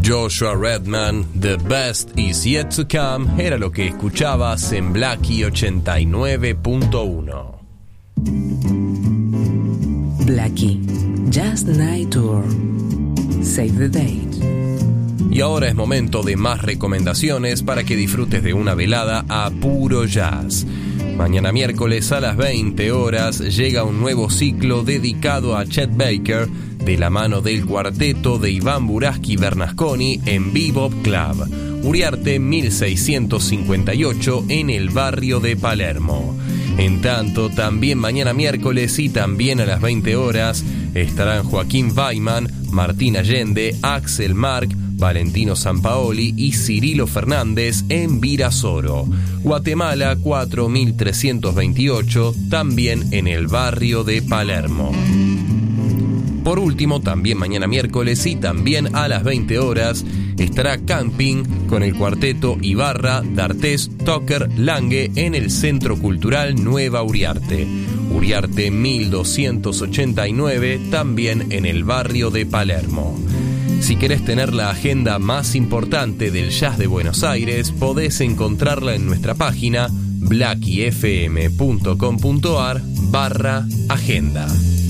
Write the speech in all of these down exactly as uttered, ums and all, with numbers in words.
Joshua Redman, The Best Is Yet to Come, era lo que escuchabas en Blackie ochenta y nueve punto uno. Blackie, Jazz Night Tour. Save the date. Y ahora es momento de más recomendaciones para que disfrutes de una velada a puro jazz. Mañana miércoles a las veinte horas llega un nuevo ciclo dedicado a Chet Baker de la mano del cuarteto de Iván Buraski Bernasconi en Bebop Club, Uriarte mil seiscientos cincuenta y ocho en el barrio de Palermo. En tanto, también mañana miércoles y también a las veinte horas estarán Joaquín Weiman, Martín Allende, Axel Mark, Valentino Sampaoli y Cirilo Fernández en Virasoro, Guatemala cuatro mil trescientos veintiocho, también en el barrio de Palermo. Por último, también mañana miércoles y también a las veinte horas estará Camping con el cuarteto Ibarra, D'Artés, Tucker, Lange en el Centro Cultural Nueva Uriarte, Uriarte mil doscientos ochenta y nueve, también en el barrio de Palermo. Si querés tener la agenda más importante del jazz de Buenos Aires, podés encontrarla en nuestra página blackiefm.com.ar barra agenda.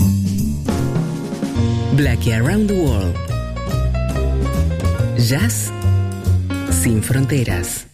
Blackie Around the World. Jazz sin fronteras.